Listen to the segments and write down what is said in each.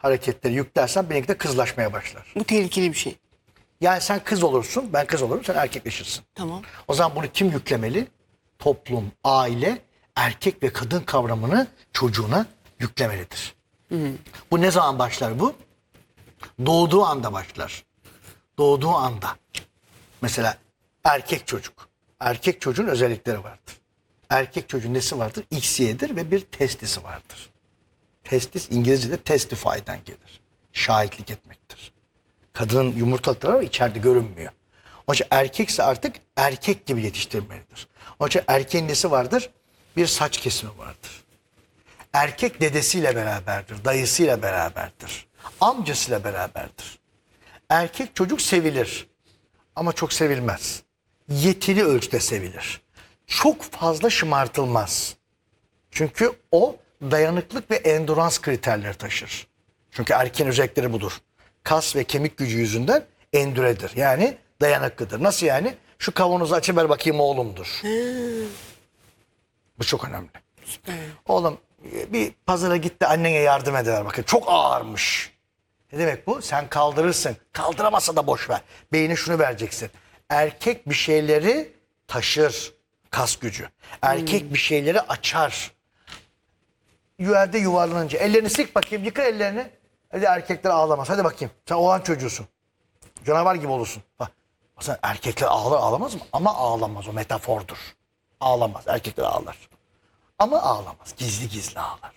hareketleri yüklersen benimki de kızlaşmaya başlar. Bu tehlikeli bir şey. Yani sen kız olursun, ben kız olurum, sen erkekleşirsin. Tamam. O zaman bunu kim yüklemeli? Toplum, aile, erkek ve kadın kavramını çocuğuna yüklemelidir. Bu ne zaman başlar bu? Doğduğu anda başlar. Doğduğu anda. Mesela erkek çocuk. Erkek çocuğun özellikleri vardır. Erkek çocuğun nesi vardır? XY'dir ve bir testisi vardır. Testis İngilizce'de testify'den gelir. Şahitlik etmektir. Kadının yumurtalıkları var, içeride görünmüyor. Onun için erkekse artık erkek gibi yetiştirmelidir. Onun için erkeğin nesi vardır? Bir saç kesimi vardır. Erkek dedesiyle beraberdir, dayısıyla beraberdir, amcasıyla beraberdir. Erkek çocuk sevilir ama çok sevilmez. Yetili ölçüde sevilir. Çok fazla şımartılmaz. Çünkü o dayanıklık ve endurans kriterleri taşır. Çünkü erkeğin özellikleri budur. Kas ve kemik gücü yüzünden endüredir. Yani dayanıklıdır. Nasıl yani? Şu kavanozu açıver bakayım oğlumdur. Bu çok önemli. Süper. Oğlum bir pazara git de annene yardım eder bakın. Çok ağırmış. Ne demek bu? Sen kaldırırsın. Kaldıramasa da boş ver. Beyni şunu vereceksin. Erkek bir şeyleri taşır. Kas gücü. Erkek bir şeyleri açar. Yerde yuvarlanınca. Ellerini sik bakayım. Yıka ellerini. Hadi erkekler ağlamaz. Hadi bakayım. Sen oğlan çocuğusun. Canavar gibi olursun. Bak. Aslında erkekler ağlar ağlamaz mı? Ama ağlamaz. O metafordur. Ağlamaz. Erkekler ağlar. Ama ağlamaz. Gizli gizli ağlar.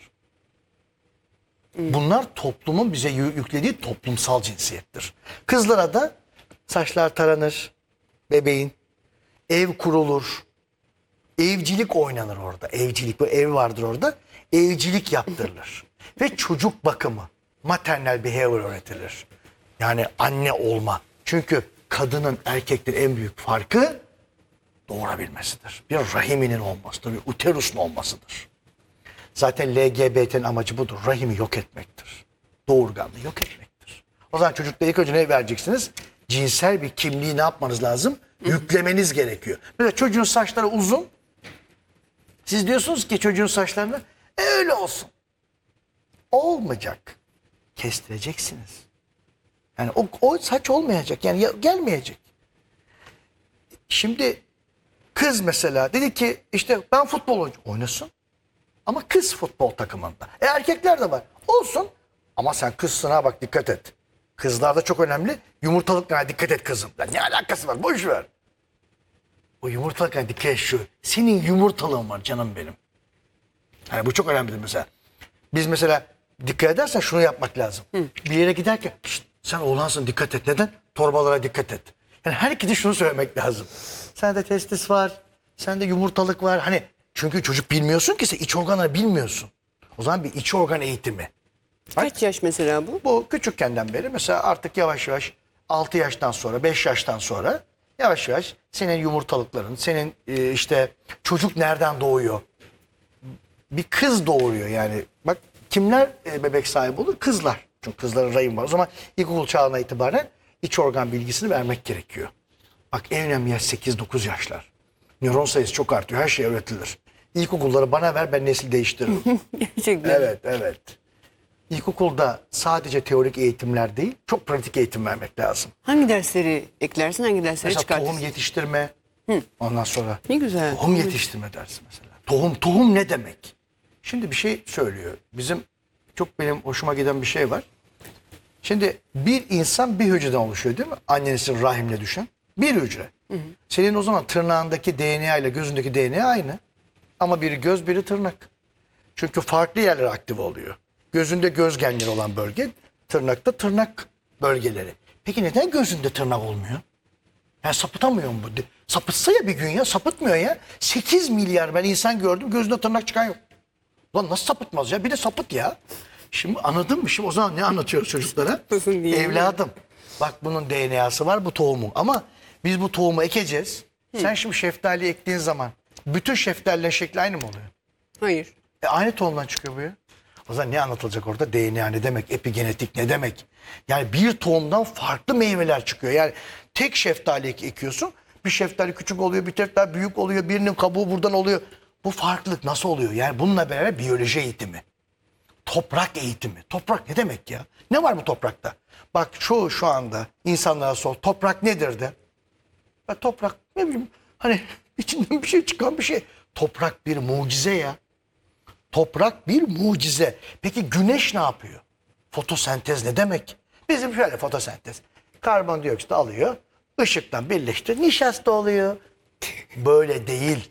Bunlar toplumun bize yüklediği toplumsal cinsiyettir. Kızlara da saçlar taranır. Bebeğin. Ev kurulur. Evcilik oynanır orada. Evcilik. Bu ev vardır orada. Evcilik yaptırılır. Ve çocuk bakımı. Maternal behavior öğretilir. Yani anne olma. Çünkü kadının erkeklerin en büyük farkı doğurabilmesidir. Bir rahiminin olmasıdır. Bir uterusun olmasıdır. Zaten LGBT'nin amacı budur. Rahimi yok etmektir. Doğurganlığı yok etmektir. O zaman çocuklara ilk önce ne vereceksiniz? Cinsel bir kimliği ne yapmanız lazım? Yüklemeniz gerekiyor. Mesela çocuğun saçları uzun. Siz diyorsunuz ki çocuğun saçlarını öyle olsun. Olmayacak. Kestireceksiniz. Yani o saç olmayacak. Yani gelmeyecek. Şimdi kız mesela dedi ki işte ben futbol oynasın. Ama kız futbol takımında. Erkekler de var. Olsun. Ama sen kızsın ha bak dikkat et. Kızlarda çok önemli. Yumurtalıklarına dikkat et kızım. Lan ne alakası var? Boş ver. O yumurtalıklarına dikkat et şu. Senin yumurtalığın var canım benim. Yani bu çok önemlidir mesela. Biz mesela dikkat edersen şunu yapmak lazım. Bir yere giderken sen oğlansın dikkat et. Neden? Torbalara dikkat et. Yani herkese şunu söylemek lazım. Sende testis var. Sende yumurtalık var. Hani çünkü çocuk bilmiyorsun ki sen iç organları bilmiyorsun. O zaman bir iç organ eğitimi. Kaç yaş mesela bu? Bu küçükkenden beri mesela artık yavaş yavaş 6 yaştan sonra 5 yaştan sonra yavaş yavaş senin yumurtalıkların, senin işte çocuk nereden doğuyor? Bir kız doğuruyor yani. Bak kimler bebek sahibi olur? Kızlar. Çünkü kızların rahim var. O zaman ilkokul çağına itibaren iç organ bilgisini vermek gerekiyor. Bak en önemli yaş 8-9 yaşlar. Nöron sayısı çok artıyor. Her şey öğretilir. İlkokulları bana ver ben nesil değiştiririm. Gerçekten. Evet, evet. İlkokulda sadece teorik eğitimler değil, çok pratik eğitim vermek lazım. Hangi dersleri eklersin, hangi dersleri Mesela çıkartırsın? tohum yetiştirme. Ondan sonra Ne güzel. tohum yetiştirme dersi mesela. Tohum ne demek? Şimdi bir şey söylüyor. Benim hoşuma giden bir şey var. Şimdi bir insan bir hücreden oluşuyor değil mi? Annenin rahimle düşen bir hücre. Senin o zaman tırnağındaki DNA ile gözündeki DNA aynı. Ama biri göz, biri tırnak. Çünkü farklı yerler aktif oluyor. Gözünde göz genleri olan bölge, tırnakta tırnak bölgeleri. Peki neden gözünde tırnak olmuyor? Yani sapıtamıyor mu bu? Sapıtsa ya bir gün ya, sapıtmıyor ya. 8 milyar ben insan gördüm, gözünde tırnak çıkan yok. Lan nasıl sapıtmaz ya? Bir de sapıt ya. Şimdi anladın mı? Şimdi o zaman ne anlatıyoruz çocuklara? Sapıtsın diye. Evladım, bak bunun DNA'sı var, bu tohumu. Ama biz bu tohumu ekeceğiz. Sen şimdi şeftali ektiğin zaman bütün şeftalilerin şekli aynı mı oluyor? Hayır. Aynı tohumdan çıkıyor bu ya. O zaman ne anlatılacak orada? DNA ne demek? Epigenetik ne demek? Yani bir tohumdan farklı meyveler çıkıyor. Yani tek şeftali ekiyorsun. Bir şeftali küçük oluyor, bir şeftali büyük oluyor. Birinin kabuğu buradan oluyor. Bu farklılık nasıl oluyor? Yani bununla beraber biyoloji eğitimi. Toprak eğitimi. Toprak ne demek ya? Ne var bu toprakta? Bak şu anda insanlara sor. Toprak nedir de? Ya toprak ne bileyim hani içinden bir şey çıkan bir şey. Toprak bir mucize ya. Toprak bir mucize. Peki güneş ne yapıyor? Fotosentez ne demek? Bizim şöyle fotosentez. Karbondioksit alıyor. Işıktan birleşti. Nişasta oluyor. Böyle değil.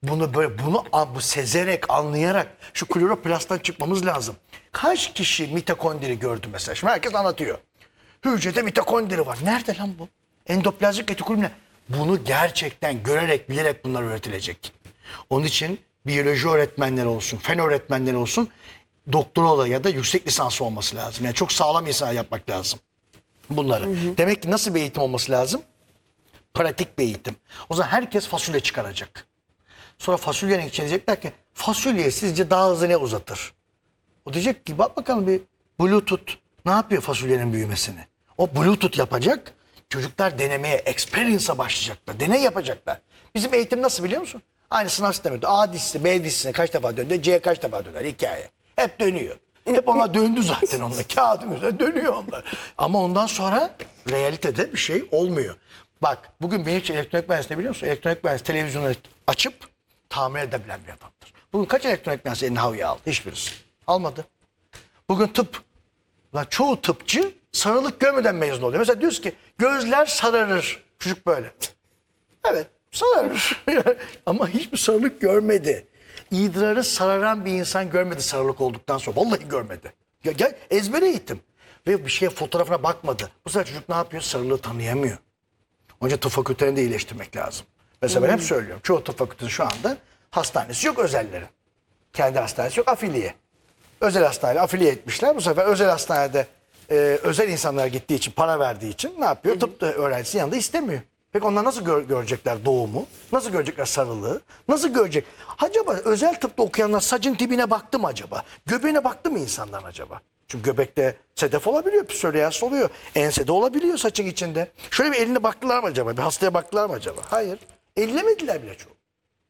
Bu sezerek, anlayarak şu kloroplasttan çıkmamız lazım. Kaç kişi mitokondri gördü mesela? Şimdi herkes anlatıyor. Hücrede mitokondri var. Nerede lan bu? Endoplazmik retikulum ne? Bunu gerçekten görerek, bilerek bunlar öğretilecek. Onun için biyoloji öğretmenleri olsun, fen öğretmenleri olsun, doktora ya da yüksek lisansı olması lazım. Yani çok sağlam insan yapmak lazım bunları. Demek ki nasıl bir eğitim olması lazım? Pratik bir eğitim. O zaman herkes fasulye çıkaracak. Sonra fasulyenin içine diyecekler ki fasulye sizce daha hızlı ne uzatır? O diyecek ki bak bakalım bir Bluetooth ne yapıyor fasulyenin büyümesini? O Bluetooth yapacak. Çocuklar denemeye, experience'a başlayacaklar. Deney yapacaklar. Bizim eğitim nasıl biliyor musun? Aynı sınav sistemi. A dizisi, B dizisine kaç defa döndü, C kaç defa döner hikaye. Hep dönüyor. Hep ona döndü zaten onlar. Kağıdın üzerine dönüyor onlar. Ama ondan sonra realitede bir şey olmuyor. Bak bugün benim için elektronik mühendisliği biliyor musun? Elektronik mühendisliği televizyonu açıp tamir edebilen bir adamdır. Bugün kaç elektronik mühendisliği eline havaya aldı? Hiçbirisi. Almadı. Bugün tıp. Lan çoğu tıpçı sarılık görmeden mezun oluyor. Mesela diyoruz ki gözler sararır. Çocuk böyle. Evet sararır. Ama hiçbir sarılık görmedi. İdrarı sararan bir insan görmedi sarılık olduktan sonra. Vallahi görmedi. Gel ezbere eğitim. Ve bir şeye fotoğrafına bakmadı. Bu sefer çocuk ne yapıyor? Sarılığı tanıyamıyor. Onun için tıp fakültelerini de iyileştirmek lazım. Mesela ben hep söylüyorum. Çoğu tıp fakültesi şu anda hastanesi yok özellerin. Kendi hastanesi yok afiliye. Özel hastaneye afiliye etmişler. Bu sefer özel hastanede özel insanlar gittiği için, para verdiği için ne yapıyor? Tıp öğrencisinin yanında istemiyor. Peki onlar nasıl görecekler doğumu? Nasıl görecekler sarılığı? Nasıl görecek? Acaba özel tıpta okuyanlar saçın dibine baktı mı acaba? Göbeğine baktı mı insanlar acaba? Çünkü göbekte sedef olabiliyor, psoriasis oluyor. Ensede olabiliyor saçın içinde. Şöyle bir eline baktılar mı acaba? Bir hastaya baktılar mı acaba? Hayır. Ellemediler bile çoğu.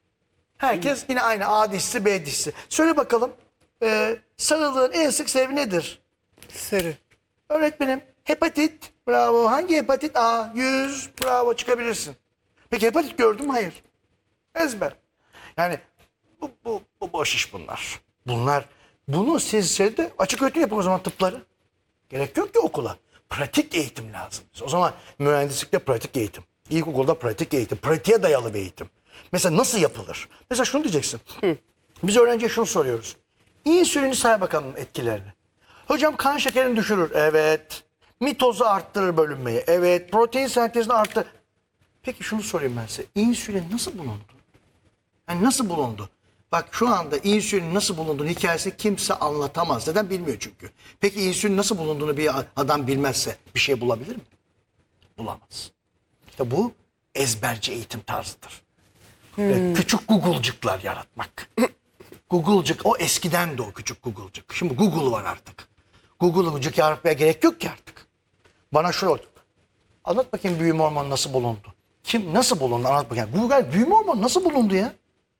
Herkes yine aynı A dişisi, B dişisi. Söyle bakalım. Sarılığın en sık sebebi nedir? Sarı. Öğretmenim hepatit. Bravo. Hangi hepatit? A. 100. Bravo çıkabilirsin. Peki hepatit gördün mü? Hayır. Ezber. Yani bu boş iş bunlar. Bunu siz şeyde açık öğretim yapın o zaman tıpları. Gerek yok ki okula. Pratik eğitim lazım. O zaman mühendislikte pratik eğitim. İlkokulda pratik eğitim. Pratiğe dayalı bir eğitim. Mesela nasıl yapılır? Mesela şunu diyeceksin. Biz öğrenciye şunu soruyoruz. İnsülini say bakalım etkilerini. Hocam kan şekerini düşürür. Evet. Mitozu arttırır bölünmeyi. Evet. Protein sentezini arttırır. Peki şunu sorayım ben size. İnsülin nasıl bulundu? Yani nasıl bulundu? Bak şu anda insülin nasıl bulunduğunu hikayesini kimse anlatamaz. Neden bilmiyor çünkü. Peki insülin nasıl bulunduğunu bir adam bilmezse bir şey bulabilir mi? Bulamaz. İşte bu ezberci eğitim tarzıdır. Küçük Google'cıklar yaratmak. Google'cık o eskiden de o küçük Google'cık. Şimdi Google var artık. Google'cık yaratmaya gerek yok ki artık. Bana şöyle oldu. Anlat bakayım büyüme hormonu nasıl bulundu? Kim nasıl bulundu anlat bakayım. Google büyüme hormonu nasıl bulundu ya?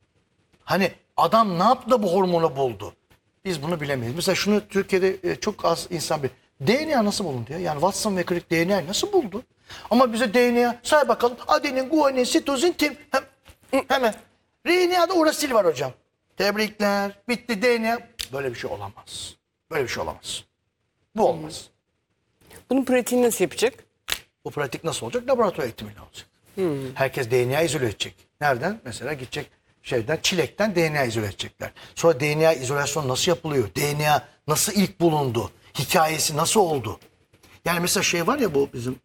Hani adam ne yaptı da bu hormonu buldu? Biz bunu bilemeyiz. Mesela şunu Türkiye'de çok az insan bilir. DNA nasıl bulundu ya? Yani Watson ve Crick DNA nasıl buldu? Ama bize DNA say bakalım. Adenin, guanin, sitozin, tim. Hemen. RNA'da urasil var hocam. Tebrikler. Bitti DNA. Böyle bir şey olamaz. Böyle bir şey olamaz. Bu olmaz. Bunun pratiğini nasıl yapacak? Bu pratik nasıl olacak? Laboratuvar eğitimiyle olacak. Herkes DNA izole edecek. Nereden? Mesela gidecek çilekten DNA izole edecekler. Sonra DNA izolasyon nasıl yapılıyor? DNA nasıl ilk bulundu? Hikayesi nasıl oldu? Yani mesela şey var ya bu bizim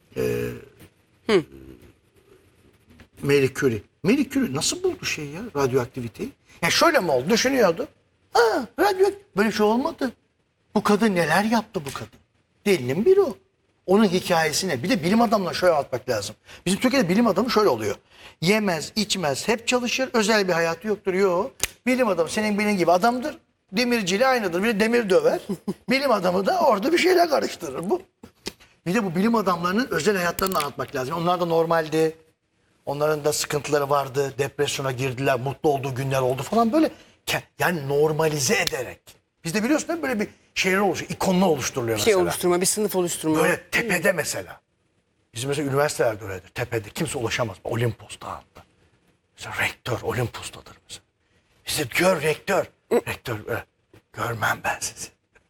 Marie Curie. Marie Curie nasıl buldu şeyi ya radyoaktiviteyi? Yani şöyle mi oldu? Düşünüyordu. Böyle şey olmadı. Bu kadın neler yaptı bu kadın? Delinin biri o. Onun hikayesine. Bir de bilim adamına şöyle anlatmak lazım. Bizim Türkiye'de bilim adamı şöyle oluyor. Yemez, içmez, hep çalışır. Özel bir hayatı yoktur. Yok. Bilim adamı senin benim gibi adamdır. Demirciyle aynıdır. Bir de demir döver. Bilim adamı da orada bir şeyler karıştırır. Bu. Bir de bu bilim adamlarının özel hayatlarını anlatmak lazım. Onlar da normaldi. Onların da sıkıntıları vardı. Depresyona girdiler. Mutlu olduğu günler oldu falan böyle. Yani normalize ederek. Bizde biliyorsun değil mi? Böyle bir şeyler oluşuyor. İkonlar oluşturuluyor Bir şey mesela. oluşturma, bir sınıf oluşturma. Böyle tepede mesela. Bizim mesela üniversitelerde öyledir. Tepede kimse ulaşamaz. Olimpos Dağı'nda. Mesela rektör Olimpos'tadır mesela. Bize gör rektör. Rektör görmem ben sizi.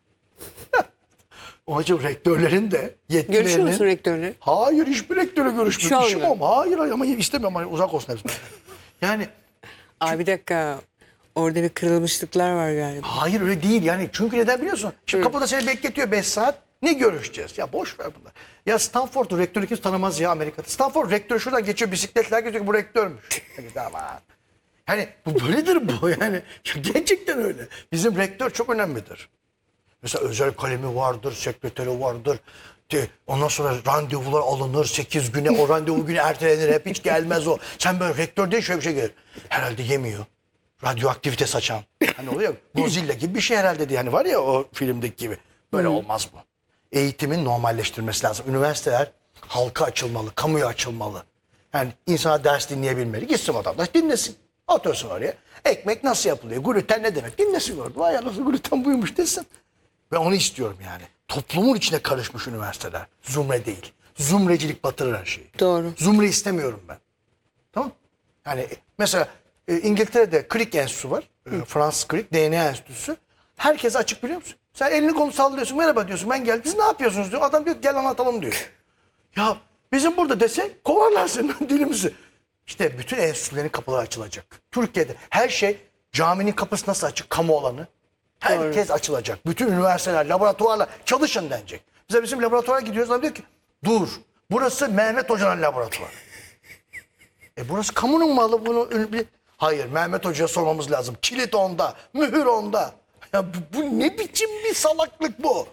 Onun için rektörlerin de yetkilerinin... Görüşüyor musun rektörle? Hayır, hiçbir rektöre Şu görüşmüyorum. anda. İşim ama hayır ama istemiyorum. Hani uzak olsun hepsinden. Yani Abi bir dakika. Orada bir kırılmışlıklar var galiba. hayır öyle değil yani. Çünkü neden biliyorsun? Şimdi kapıda seni bekletiyor 5 saat. Ne görüşeceğiz? Ya boş ver bunlar. Ya Stanford'u rektörü kimse tanımaz ya Amerika'da. Stanford rektörü şuradan geçiyor bisikletle. Herkes diyor ki bu rektörmüş. Aman. Hani bu böyledir bu yani. Gerçekten öyle. Bizim rektör çok önemlidir. Mesela özel kalemi vardır, sekreteri vardır. Ondan sonra randevular alınır. 8 güne o randevu günü ertelenir. Hep hiç gelmez o. Sen böyle rektör değil şöyle bir şey gelir. Herhalde yemiyor. Radyoaktivite saçan. Hani oluyor ya, Godzilla gibi bir şey herhalde diye. Hani var ya o filmdeki gibi. Böyle olmaz bu. Eğitimin normalleştirmesi lazım. Üniversiteler halka açılmalı, kamuya açılmalı. Yani insana ders dinleyebilmeli. Gitsin vatandaş dinlesin. Otursun oraya. Ekmek nasıl yapılıyor? Gluten ne demek? Dinlesin orada. Vay ya nasıl gluten buymuş desin. Ben onu istiyorum yani. Toplumun içine karışmış üniversiteler. Zümre değil. Zümrecilik batırır her şeyi. Doğru. Zümre istemiyorum ben. Tamam. Yani mesela İngiltere'de Crick Enstitüsü var. Fransız Crick DNA Enstitüsü. Herkese açık biliyor musun? Sen elini kolunu sallıyorsun. Merhaba diyorsun. Ben geldim. Siz ne yapıyorsunuz diyor. Adam diyor gel anlatalım diyor. Ya bizim burada desek kovarlar senin dilimizi. İşte bütün enstitülerin kapıları açılacak. Türkiye'de her şey caminin kapısı nasıl açık? Kamu alanı. Herkes açılacak. Bütün üniversiteler, laboratuvarlar çalışın denecek. Bizim laboratuvara gidiyoruz. Adam diyor ki dur burası Mehmet Hoca'nın laboratuvarı. Burası kamunun malı. Hayır Mehmet Hoca'ya sormamız lazım. Kilit onda, mühür onda. Ya bu ne biçim bir salaklık bu?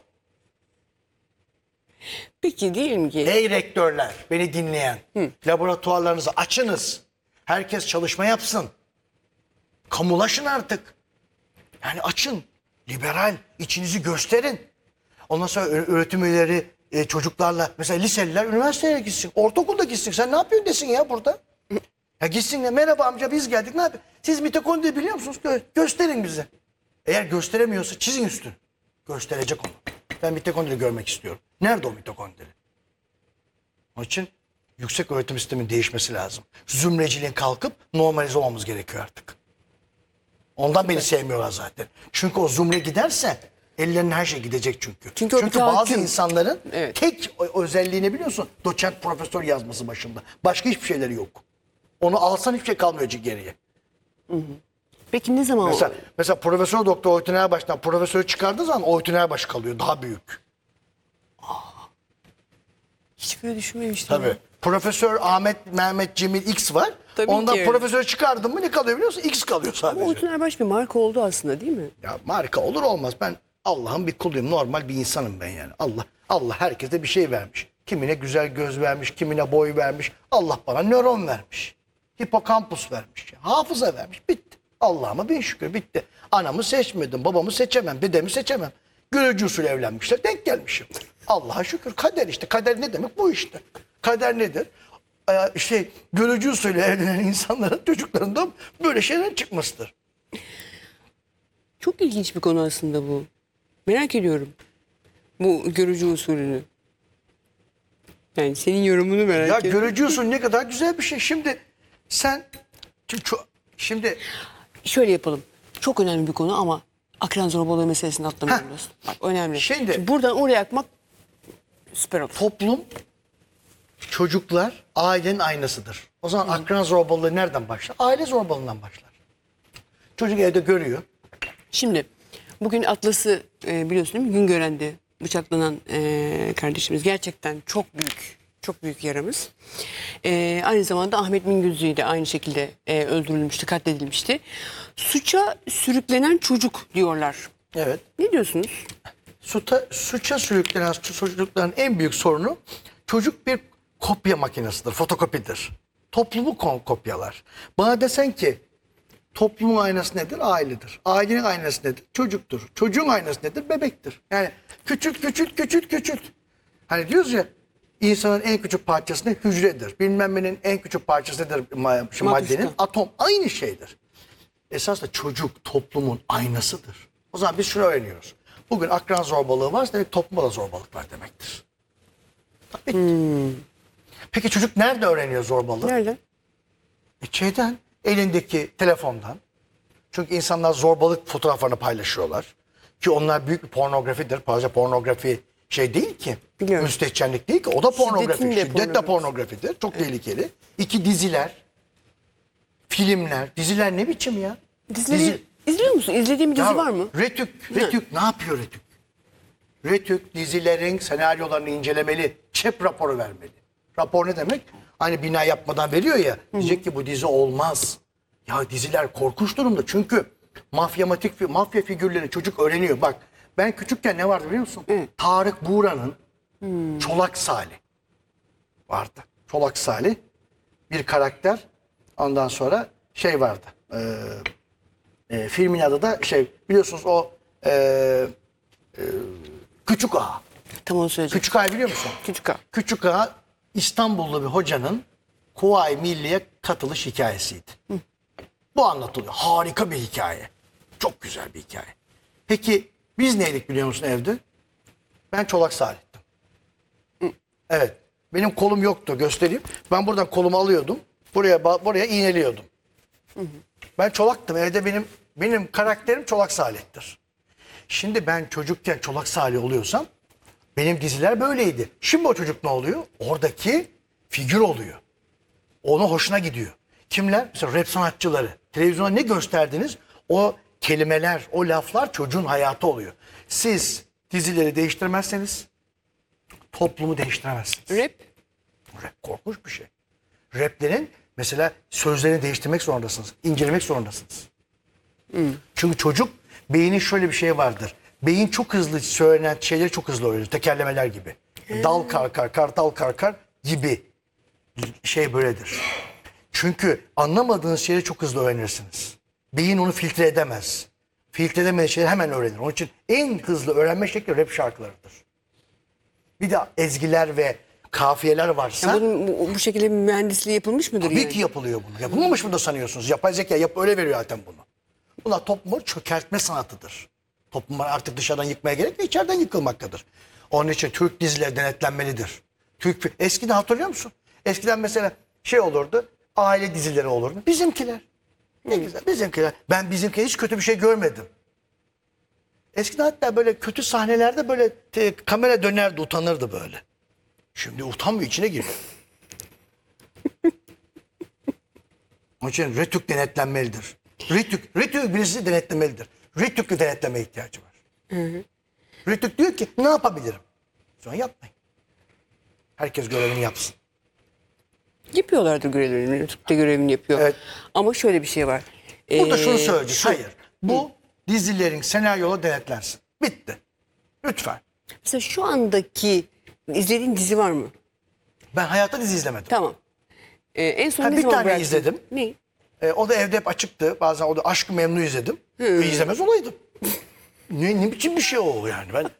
Peki diyelim ki Ey rektörler beni dinleyen laboratuvarlarınızı açınız. Herkes çalışma yapsın. Kamulaşın artık. Yani açın. Liberal içinizi gösterin. Ondan sonra öğretim üyeleri çocuklarla mesela liseliler üniversiteye gitsin. Ortaokulda gitsin. Sen ne yapıyorsun desin ya burada. Ya gitsin ya merhaba amca biz geldik ne yapıyorsun? Siz mitokondri biliyor musunuz? Gösterin bize. Eğer gösteremiyorsa çizin üstünü. Gösterecek onu. Ben mitokondri görmek istiyorum. Nerede o mitokondri? Onun için yüksek öğretim sistemin değişmesi lazım. Zümreciliğin kalkıp normalize olmamız gerekiyor artık. Ondan beni sevmiyorlar zaten. Çünkü o zümre giderse ellerine her şey gidecek çünkü. Çünkü o bir bazı tahakküm. insanların Evet. tek özelliğini biliyorsun. Doçent profesör yazması başında. Başka hiçbir şeyleri yok. Onu alsan hiçbir şey kalmıyor geriye. peki ne zaman Mesela Profesör Doktor Oytun Erbaş'tan profesörü çıkardığı zaman Oytun Erbaş kalıyor. Daha büyük. hiç böyle düşünmemiştim. Tabii. Profesör Ahmet Mehmet Cemil X var. Tabii Ondan ki. profesörü çıkardın mı ne kalıyor biliyor musun? X kalıyor sadece. Ama Oytun Erbaş bir marka oldu aslında değil mi? Ya marka olur olmaz. Ben Allah'ın bir kuluyum. Normal bir insanım ben yani. Allah herkese bir şey vermiş. Kimine güzel göz vermiş, kimine boy vermiş. Allah bana nöron vermiş. Hipokampus vermiş. Hafıza vermiş. Bitti. Allah'ıma bin şükür bitti. Anamı seçmedim, babamı seçemem, dedemi seçemem. Görücü usulü evlenmişler. Denk gelmişim. Allah'a şükür. Kader işte. Kader ne demek? Bu işte. Kader nedir? Görücü usulü evlenen insanların çocuklarından böyle şeyler çıkmasıdır. Çok ilginç bir konu aslında bu. Merak ediyorum. Bu görücü usulünü. Yani senin yorumunu merak Ya ediyorum. görücü usulü ne kadar güzel bir şey. Şimdi sen şimdi Şöyle yapalım. Çok önemli bir konu ama akran zorbalığı meselesini atlamıyoruz. Bak önemli. Şimdi- buradan oraya akmak süper olur. toplum, çocuklar ailenin aynasıdır. O zaman akran zorbalığı nereden başlar? Aile zorbalığından başlar. Çocuk evde görüyor. Şimdi bugün Atlas'ı biliyorsun değil mi? Güngören'de bıçaklanan kardeşimiz gerçekten çok büyük. Çok büyük yaramız. Aynı zamanda Ahmet Mingözlü de aynı şekilde öldürülmüştü, katledilmişti. Suça sürüklenen çocuk diyorlar. Evet. Ne diyorsunuz? Suça sürüklenen çocukların en büyük sorunu çocuk bir kopya makinesidir, fotokopidir. Toplumu kopyalar. Bana desen ki toplumun aynası nedir? Ailedir. Ailenin aynası nedir? Çocuktur. Çocuğun aynası nedir? Bebektir. Yani küçült. Hani diyoruz ya insanın en küçük parçası ne? Hücredir. Bilmem nenin en küçük parçası nedir maddenin? Atom. Aynı şeydir. Esasında çocuk toplumun aynasıdır. O zaman biz şunu öğreniyoruz. Bugün akran zorbalığı varsa demek toplumda da zorbalık var demektir. Bitti. Peki çocuk nerede öğreniyor zorbalığı? Nerede? Şeyden, elindeki telefondan. Çünkü insanlar zorbalık fotoğraflarını paylaşıyorlar. Ki onlar büyük bir pornografidir. Sadece pornografi şey değil ki. Biliyorum. Müstehcenlik değil ki. O da pornografi. Şiddetin de Şiddet de pornografi. pornografidir. Çok tehlikeli. 2 diziler, filmler. Diziler ne biçim ya? Dizileri izliyor musun? İzlediğin bir dizi Ya, var mı? Retük ne yapıyor Retük? Retük dizilerin senaryolarını incelemeli. ÇEP raporu vermeli. Rapor ne demek? Hani bina yapmadan veriyor ya. Diyecek ki bu dizi olmaz. Ya diziler korkunç durumda. Çünkü mafya figürlerini çocuk öğreniyor. Bak ben küçükken ne vardı biliyor musun? Tarık Buğra'nın Çolak Salih vardı. Çolak Salih bir karakter. Ondan sonra şey vardı. Filmin adı da şey biliyorsunuz o Küçük Ağa. Tam onu söyleyeceğim. Küçük Ağa biliyor musun? Küçük Ağa. Küçük Ağa İstanbullu bir hocanın Kuvayi Milliye katılış hikayesiydi. Bu anlatılıyor. Harika bir hikaye. Çok güzel bir hikaye. Peki biz neydik biliyor musun evde? Ben Çolak Salih'tim. Evet. Benim kolum yoktu göstereyim. Ben buradan kolumu alıyordum. Buraya iğneliyordum. Ben Çolak'tım. Evde benim karakterim Çolak Salih'tir. Şimdi ben çocukken Çolak Salih oluyorsam benim diziler böyleydi. Şimdi o çocuk ne oluyor? Oradaki figür oluyor. Ona hoşuna gidiyor. Kimler? Mesela rap sanatçıları. Televizyona ne gösterdiniz? O kelimeler, o laflar çocuğun hayatı oluyor. Siz dizileri değiştirmezseniz toplumu değiştiremezsiniz. Rap. Rap korkunç bir şey. Raplerin mesela sözlerini değiştirmek zorundasınız. İncelemek zorundasınız. Çünkü çocuk beynin şöyle bir şey vardır. Beyin çok hızlı söylenen şeyleri çok hızlı öğrenir. Tekerlemeler gibi. Dal karkar, kartal karkar gibi şey böyledir. Çünkü anlamadığınız şeyleri çok hızlı öğrenirsiniz. Beyin onu filtre edemez. Filtre edemediği şeyleri hemen öğrenir. Onun için en hızlı öğrenme şekli rap şarkılarıdır. Bir de ezgiler ve kafiyeler varsa Yani bu şekilde bir mühendisliği yapılmış mıdır tabii yani? ki yapılıyor bunu. Yapılmamış mı da sanıyorsunuz? Yapay zeka öyle veriyor zaten bunu. Bunlar toplumu çökertme sanatıdır. Toplumları artık dışarıdan yıkmaya gerek ve içeriden yıkılmaktadır. Onun için Türk dizileri denetlenmelidir. Eskiden hatırlıyor musun? Eskiden mesela şey olurdu, aile dizileri olurdu. Bizimkiler. Ne güzel, bizimkiler. Ben bizimkiler hiç kötü bir şey görmedim. Eskiden hatta böyle kötü sahnelerde böyle kamera dönerdi, utanırdı böyle. Şimdi utanmıyor, içine giriyor. Onun için Retük denetlenmelidir. Retük birisi denetlemelidir. Retük'ü denetlemeye ihtiyacı var. Retük diyor ki ne yapabilirim? Sonra yapmayın. Herkes görevini yapsın. Yapıyorlardır görevlerini. YouTube'da görevini yapıyor. Evet. Ama şöyle bir şey var. Burada şunu söyleyeceğiz. Hayır. Bu dizilerin senaryoları denetlensin. Bitti. Lütfen. Mesela şu andaki izlediğin dizi var mı? Ben hayatta dizi izlemedim. Tamam. En son ne bir zaman tane bıraktın? izledim. Ne? O da evde hep açıktı. Bazen o da Aşk-ı Memnu izledim. İzlemez olaydım. Ne biçim bir şey o yani. Ben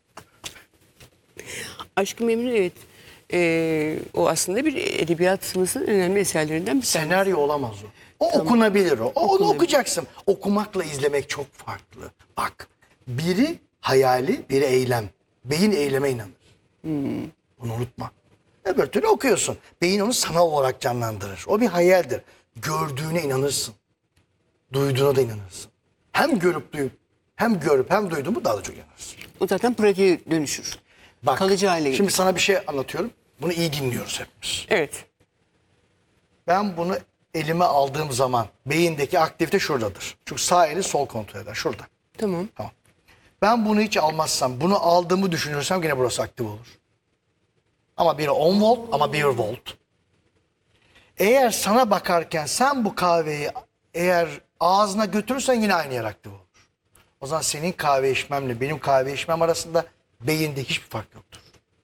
Aşk-ı Memnu evet. O aslında bir edebiyatımızın önemli eserlerinden bir tanesi. senaryo olamaz o. O okunabilir o. Onu okuyacaksın. Okumakla izlemek çok farklı. Bak biri hayali, biri eylem. Beyin eyleme inanır. Bunu unutma. Öbür türlü okuyorsun. Beyin onu sanal olarak canlandırır. O bir hayaldir. Gördüğüne inanırsın. Duyduğuna da inanırsın. Hem görüp hem duyduğumu daha da çok inanırsın. O zaten pratiğe dönüşür. Bak, Kalıcı hale gelir. şimdi sana bir şey anlatıyorum. Bunu iyi dinliyoruz hepimiz. Evet. Ben bunu elime aldığım zaman beyindeki aktivite şuradadır. Çünkü sağ eli sol kontrol eder. Şurada. Tamam. Tamam. Ben bunu hiç almazsam, bunu aldığımı düşünürsem yine burası aktif olur. Ama biri 10 volt ama 1 volt. Eğer sana bakarken sen bu kahveyi eğer ağzına götürürsen yine aynı yer aktif olur. O zaman senin kahve içmemle benim kahve içmem arasında beyinde hiçbir fark yoktur.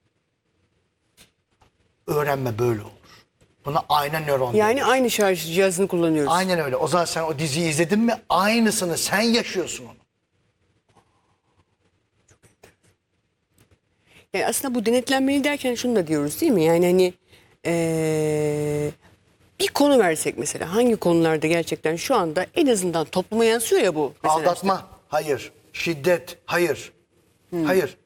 Öğrenme böyle olur. Buna ayna nöron Yani denir. aynı şarj cihazını kullanıyoruz. Aynen öyle. O zaman sen o diziyi izledin mi aynısını sen yaşıyorsun onu. Yani aslında bu denetlenmeli derken şunu da diyoruz değil mi? Yani hani bir konu versek mesela hangi konularda gerçekten şu anda en azından topluma yansıyor ya bu. Mesela Aldatma. Hayır. şiddet, hayır. Hayır.